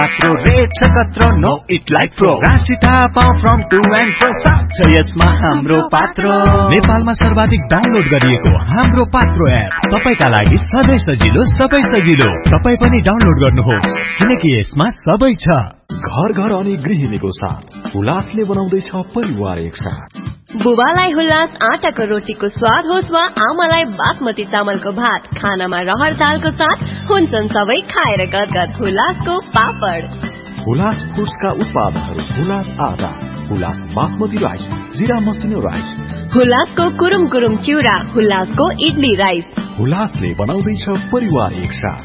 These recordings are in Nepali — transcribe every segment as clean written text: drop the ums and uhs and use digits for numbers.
रेट छ कत्रो नो इट लाइक प्रो राशि थाहा पाऊ फ्रम टु एन्ड फ्रो छ यसमा हाम्रो पात्रो नेपालमा सर्वाधिक डाउनलोड गरिएको हाम्रो पात्रो एप तपाईका लागि सधैँ सजिलो सबै सजिलो तपाई पनि डाउनलोड गर्नुहोस् किनकि यसमा सबै छ घर घर अनि गृहिणीको साथ उल्लासले बनाउँदैछ परिवार एकसाथ बुबालाई हुल्लास आटाको रोटीको स्वाद होस् वा आमालाई बासमती चामलको भात खानामा रहर दालको साथ हुन्छन् सबै खाएर गदगद हुल्लासको पापड हुलास फुड्सका उत्पादनहरू हुलास आटा हुलास बासमती राइस जिरा मसिनो राइस हुल्लासको कुरुम कुरुम चिउरा हुल्लासको इडली राइस हुलासले बनाउँदैछ परिवार एकसाथ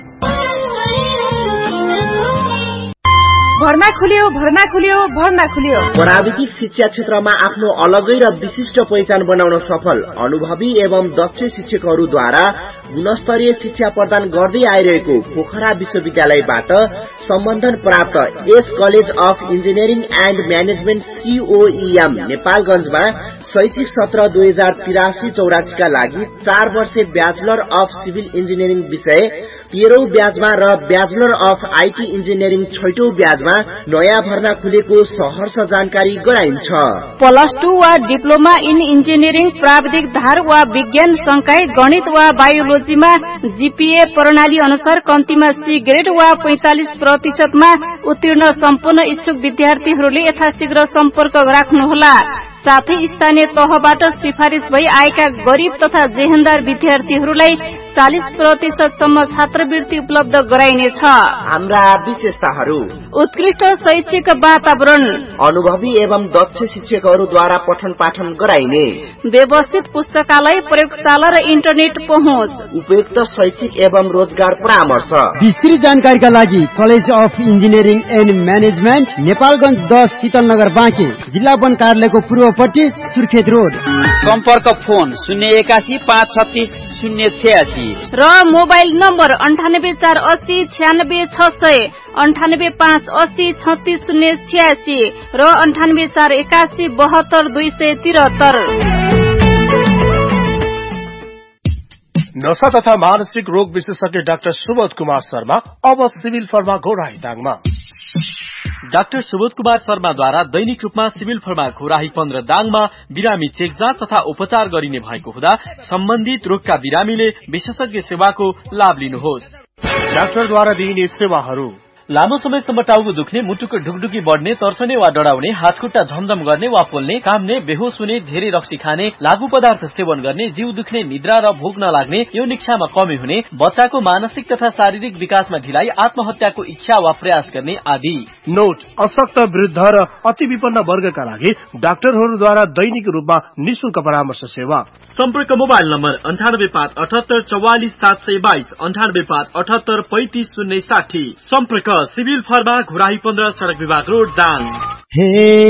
भर्ना खुल्यो प्राविधिक शिक्षा क्षेत्रमा आफ्नो अलगै र विशिष्ट पहिचान बनाउन सफल अनुभवी एवं दक्ष शिक्षकहरूद्वारा गुणस्तरीय शिक्षा प्रदान गर्दै आइरहेको पोखरा विश्वविद्यालयबाट सम्बन्धन प्राप्त S college of engineering and management COEM नेपालगञ्जमा शैक्षिक सत्र 2083-84 का लागि 4 वर्षे ब्याचलर अफ सिभिल इन्जिनियरिङ विषय 13औं ब्याजमा र ब्याचलर अफ IT इन्जिनियरिङ 6औं ब्याजमा नयाँ भर्ना खुलेको सहर्ष जानकारी गराइन्छ। +2 वा डिप्लोमा इन इन्जिनियरिङ प्राविधिक धार वा विज्ञान संकाय गणित वा बायोलोजीमा GPA प्रणाली अनुसार कम्तीमा C ग्रेड वा 45% मा उत्तीर्ण सम्पूर्ण इच्छुक विद्यार्थीहरूले यथाशीघ्र सम्पर्क राख्नुहोला। साथै स्थानीय तहबाट सिफारिस भई आएका गरीब तथा जेहेन्दार विद्यार्थीहरूलाई 40% सम्म छात्रवृत्ति उपलब्ध गराइनेछ। हाम्रा विशेषताहरू उत्कृष्ट शैक्षिक वातावरण अनुभवी एवं दक्ष शिक्षकहरूद्वारा पठन पाठन गराइने व्यवस्थित पुस्तकालय प्रयोगशाला र इन्टरनेट पहुँच उपयुक्त शैक्षिक एवं रोजगार परामर्श। विस्तृत जानकारीका लागि college of engineering and management Nepalgunj 10 Shital Nagar Banke जिल्ला वन कार्यालयको पूर्वपट्टि सुर्खेत रोड। सम्पर्क फोन 081 536 086 र मोबाइल नम्बर 9848 96600 98580 36086 र 98481 72273। नशा तथा मानसिक रोग विशेषज्ञ डाक्टर सुबोध कुमार शर्मा अब civil pharma Ghorahi दाङमा। Doctor Subodh Kumar शर्माद्वारा दैनिक रूपमा सिभिल फर्मा घोराही 15 दाङमा बिरामी चेक जाँच तथा उपचार गरिने भएको हुँदा सम्बन्धित रोगका बिरामीले विशेषज्ञ सेवाको लाभ लिनुहोस्। डाक्टरद्वारा दिइने सेवाहरू लामो समयसम्म टाउको दुख्ने मुटुको ढुकढुकी बढ्ने तर्सने वा डढाउने हातखुट्टा झमझम गर्ने वा पोल्ने काम्ने बेहोस हुने धेरै रक्सी खाने लागू पदार्थ सेवन गर्ने जिउ दुख्ने निद्रा र भोक नलाग्ने यौन इच्छामा कमी हुने बच्चाको मानसिक तथा शारीरिक विकासमा ढिलाइ आत्महत्याको इच्छा वा प्रयास गर्ने आदि। नोट अशक्त वृद्ध र अति विपन्न वर्गका लागि डाक्टरहरूद्वारा दैनिक रूपमा निशुल्क परामर्श सेवा। सम्पर्क मोबाइल नम्बर 9857 44 722 9857 35 060। सम्पर्क सिभिल फर्मा घोराही 15 सडक विभाग रोड दाङ।